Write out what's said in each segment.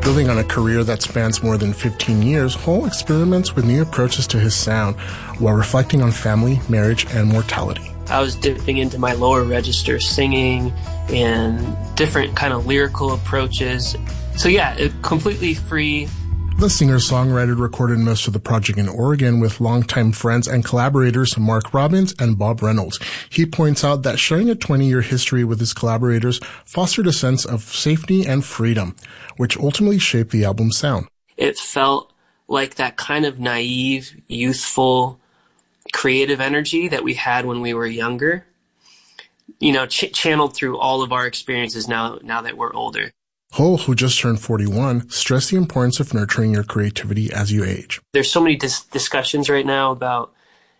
Building on a career that spans more than 15 years, Hole experiments with new approaches to his sound while reflecting on family, marriage, and mortality. I was dipping into my lower register singing and different kind of lyrical approaches. So yeah, completely free. The singer-songwriter recorded most of the project in Oregon with longtime friends and collaborators Mark Robbins and Bob Reynolds. He points out that sharing a 20-year history with his collaborators fostered a sense of safety and freedom, which ultimately shaped the album's sound. It felt like that kind of naive, youthful, creative energy that we had when we were younger, channeled through all of our experiences now that we're older. Hole, who just turned 41, stressed the importance of nurturing your creativity as you age. There's so many discussions right now about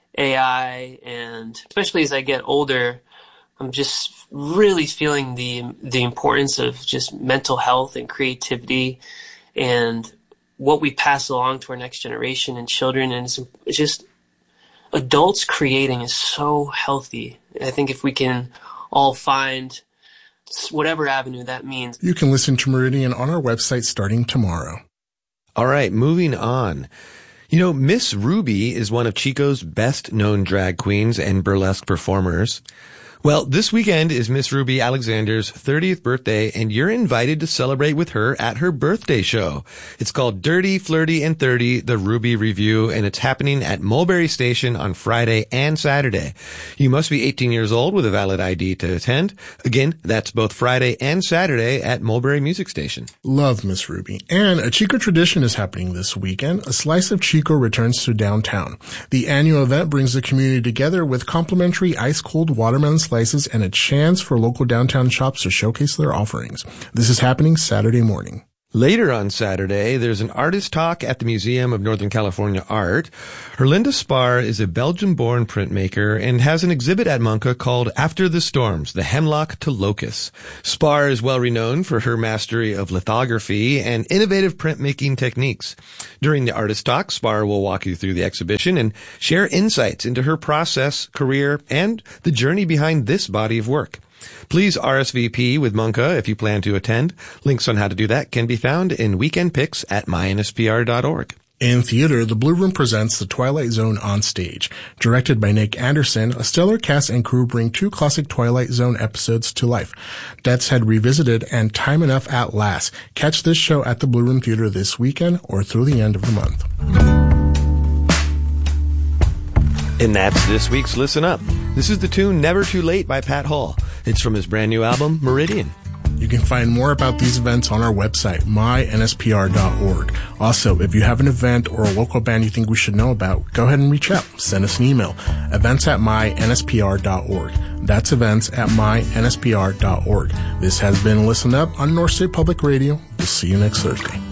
AI, and especially as I get older, I'm just really feeling the importance of just mental health and creativity and what we pass along to our next generation and children. And it's just adults creating is so healthy. I think if we can all find whatever avenue that means. You can listen to Meridian on our website starting tomorrow. All right, moving on. Miss Ruby is one of Chico's best-known drag queens and burlesque performers. Well, this weekend is Miss Ruby Alexander's 30th birthday, and you're invited to celebrate with her at her birthday show. It's called Dirty, Flirty, and 30, the Ruby Review, and it's happening at Mulberry Station on Friday and Saturday. You must be 18 years old with a valid ID to attend. Again, that's both Friday and Saturday at Mulberry Music Station. Love Miss Ruby. And a Chico tradition is happening this weekend. A Slice of Chico returns to downtown. The annual event brings the community together with complimentary ice-cold watermelon slices and a chance for local downtown shops to showcase their offerings. This is happening Saturday morning. Later on Saturday, there's an artist talk at the Museum of Northern California Art. Herlinda Spar is a Belgian-born printmaker and has an exhibit at Munca called After the Storms, The Hemlock to Locust. Spar is well renowned for her mastery of lithography and innovative printmaking techniques. During the artist talk, Spar will walk you through the exhibition and share insights into her process, career, and the journey behind this body of work. Please RSVP with Munca if you plan to attend. Links on how to do that can be found in weekend picks at mynspr.org. In theater, the Blue Room presents The Twilight Zone on Stage. Directed by Nick Anderson, a stellar cast and crew bring two classic Twilight Zone episodes to life. Death's Head Revisited and Time Enough at Last. Catch this show at the Blue Room Theater this weekend or through the end of the month. And that's this week's Listen Up. This is the tune Never Too Late by Pat Hall. It's from his brand new album, Meridian. You can find more about these events on our website, mynspr.org. Also, if you have an event or a local band you think we should know about, go ahead and reach out. Send us an email, events@mynspr.org. That's events@mynspr.org. This has been Listen Up on North State Public Radio. We'll see you next Thursday.